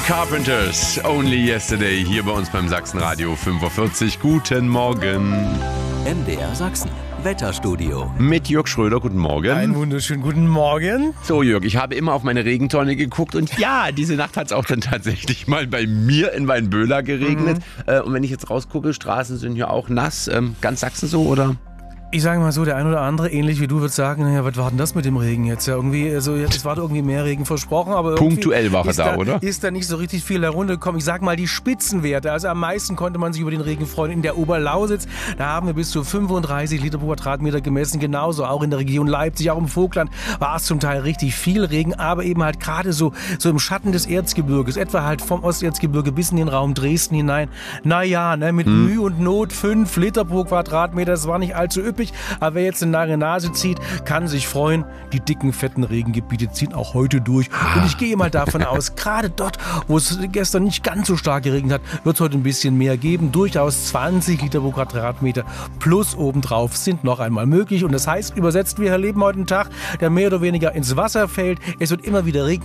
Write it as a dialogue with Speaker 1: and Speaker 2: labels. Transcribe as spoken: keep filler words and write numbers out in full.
Speaker 1: Carpenters, Only Yesterday, hier bei uns beim Sachsenradio fünf Uhr vierzig. Guten Morgen.
Speaker 2: M D R Sachsen, Wetterstudio.
Speaker 1: Mit Jörg Schröder, guten Morgen.
Speaker 3: Einen wunderschönen guten Morgen.
Speaker 1: So Jörg, ich habe immer auf meine Regentonne geguckt und ja, diese Nacht hat es auch dann tatsächlich mal bei mir in Weinböhler geregnet. Mhm. Äh, und wenn ich jetzt rausgucke, Straßen sind ja auch nass. Ähm, ganz Sachsen so, oder?
Speaker 3: Ich sage mal so, der ein oder andere, ähnlich wie du, wird sagen, naja, was war denn das mit dem Regen jetzt? Ja, irgendwie, also es war doch irgendwie mehr Regen versprochen, aber
Speaker 1: punktuell war er da,
Speaker 3: da,
Speaker 1: oder?
Speaker 3: Ist da nicht so richtig viel heruntergekommen. Ich sag mal, die Spitzenwerte, also am meisten konnte man sich über den Regen freuen in der Oberlausitz. Da haben wir bis zu fünfunddreißig Liter pro Quadratmeter gemessen, genauso auch in der Region Leipzig, auch im Vogtland war es zum Teil richtig viel Regen, aber eben halt gerade so, so im Schatten des Erzgebirges, etwa halt vom Osterzgebirge bis in den Raum Dresden hinein. Naja, ne, mit hm. Mühe und Not fünf Liter pro Quadratmeter, das war nicht allzu üppig, aber wer jetzt eine lange Nase zieht, kann sich freuen. Die dicken, fetten Regengebiete ziehen auch heute durch. Und ich gehe mal davon aus, gerade dort, wo es gestern nicht ganz so stark geregnet hat, wird es heute ein bisschen mehr geben. Durchaus zwanzig Liter pro Quadratmeter plus obendrauf sind noch einmal möglich. Und das heißt, übersetzt, wir erleben heute einen Tag, der mehr oder weniger ins Wasser fällt. Es wird immer wieder regnen.